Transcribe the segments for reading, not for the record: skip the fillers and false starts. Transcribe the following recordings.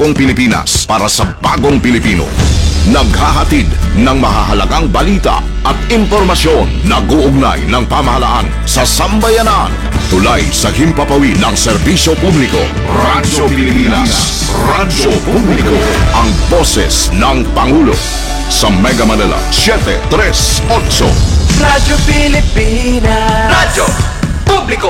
bagong Pilipinas para sa bagong Pilipino. Naghahatid ng mahahalagang balita at impormasyon na guugnay ng pamahalaan sa sambayanan. Tulay sa himpapawid ng serbisyo publiko. Radyo Pilipinas. Radyo Publiko. Ang boses ng Pangulo. Sa Mega Manila, 738. Radyo Pilipinas. Radyo Publiko.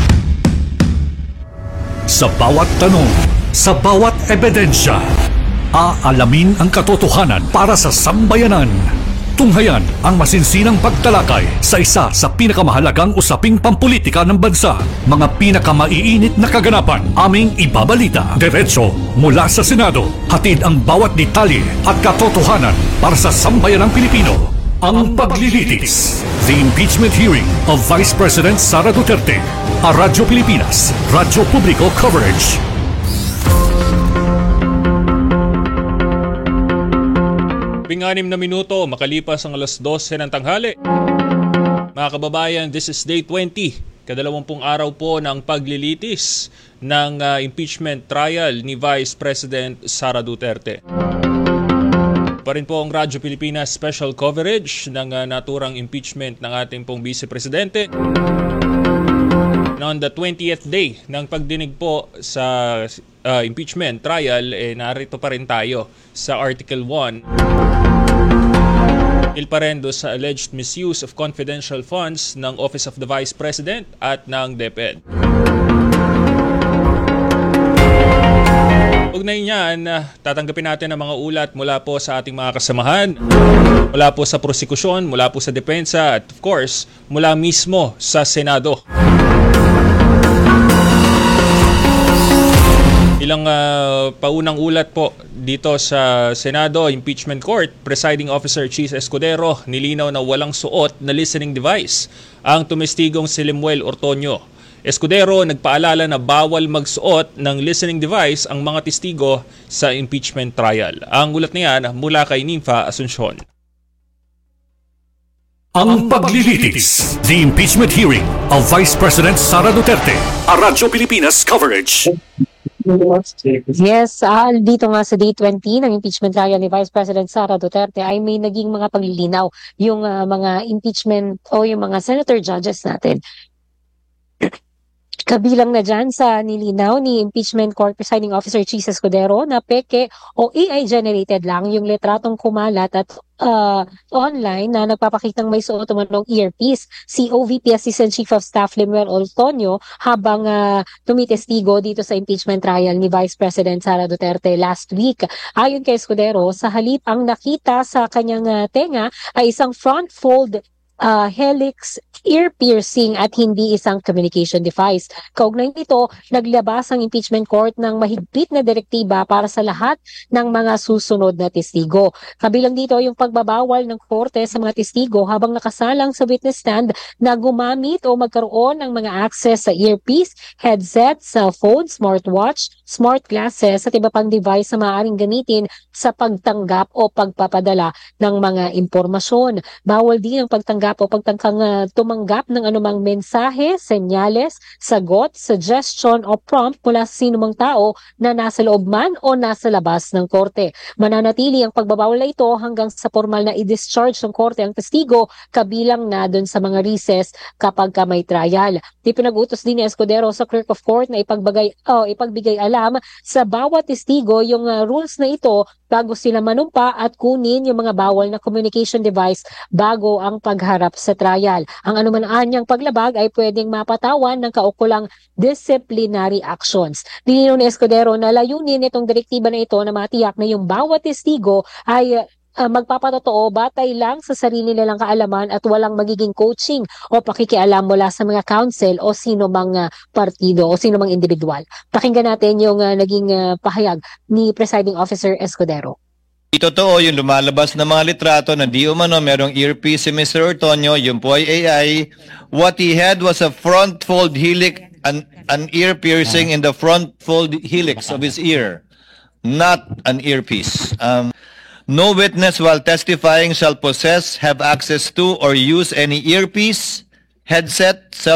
Sa bawat tanong, sa bawat ebidensya, aalamin ang katotohanan para sa sambayanan. Tunghayan ang masinsinang pagtalakay sa isa sa pinakamahalagang usaping pampulitika ng bansa. Mga pinakamaiinit na kaganapan aming ibabalita diretso mula sa Senado. Hatid ang bawat detalye at katotohanan para sa sambayanang Pilipino. Ang paglilitis. The impeachment hearing of Vice President Sara Duterte. A Radyo Pilipinas, Radyo Publiko coverage. Ping-6 na minuto makalipas ang alas 12 ng tanghali. Mga kababayan, this is day 20. Kadalawampung araw po ng paglilitis ng impeachment trial ni Vice President Sara Duterte. Pa rin po ang Radyo Pilipinas special coverage ng naturang impeachment ng ating pong Vice Presidente. On the 20th day ng pagdinig po sa impeachment trial, narito pa rin tayo sa Article 1. Pa rin do sa alleged misuse of confidential funds ng Office of the Vice President at ng DepEd. Ugnay niyan, tatanggapin natin ang mga ulat mula po sa ating mga kasamahan, mula po sa prosekusyon, mula po sa depensa at of course, mula mismo sa Senado. Ilang paunang ulat po dito sa Senado Impeachment Court, Presiding Officer Chis Escudero nilinaw na walang suot na listening device ang tumestigong si Lemuel Ortonio. Escudero nagpaalala na bawal magsuot ng listening device ang mga testigo sa impeachment trial. Ang ulat na yan mula kay Nympha Asuncion. Ang paglilitis. The impeachment hearing of Vice President Sara Duterte. A Radyo Pilipinas coverage. Yes, dito nga sa day 20 ng impeachment trial ni Vice President Sara Duterte ay may naging mga paglilinaw yung mga impeachment o yung mga senator judges natin. Kabilang na dyan sa nilinaw ni Impeachment Court Presiding Officer Chis Escudero na peke o AI-generated lang yung litratong kumalat at online na nagpapakitang may suot umanong earpiece si OVP Assistant Chief of Staff Lemuel Ortonio habang tumitestigo dito sa impeachment trial ni Vice President Sara Duterte last week. Ayon kay Escudero, sa halip ang nakita sa kanyang tenga ay isang front fold helix ear piercing at hindi isang communication device. Kaugnay nito, naglabas ang impeachment court ng mahigpit na direktiba para sa lahat ng mga susunod na testigo. Kabilang dito yung pagbabawal ng korte sa mga testigo habang nakasalang sa witness stand na gumamit o magkaroon ng mga access sa earpiece, headset, cellphone, smartwatch, smart glasses at iba pang device na maaaring gamitin sa pagtanggap o pagpapadala ng mga impormasyon. Bawal din ang pagtanggap o pagtangkang tumanggap ng anumang mensahe, senyales, sagot, suggestion o prompt mula sa sinumang tao na nasa loob man o nasa labas ng korte. Mananatili ang pagbabawal na ito hanggang sa formal na i-discharge ng korte ang testigo kabilang na doon sa mga recess kapag may trial. Ipinag-utos din ni Escudero sa Clerk of Court na ipagbigay alam sa bawat testigo yung rules na ito bago sila manumpa at kunin yung mga bawal na communication device bago ang pagharap sa trial. Ang anuman anyang paglabag ay pwedeng mapatawan ng kaukulang disciplinary actions. Dinino ni Escudero na layunin nitong direktiba na ito na matiyak na yung bawat testigo ay magpapatotoo batay lang sa sarili nilang kaalaman at walang magiging coaching o pakikialam mula sa mga council o sino mang partido o sino mang individual. Pakinggan natin yung naging pahayag ni Presiding Officer Escudero. Totoo yung lumalabas na mga litrato na di umano merong earpiece si Mr. Ortonio, yung po ay AI. What he had was a front fold helix, an ear piercing in the front fold helix of his ear, not an earpiece. No witness while testifying shall possess, have access to, or use any earpiece, headset,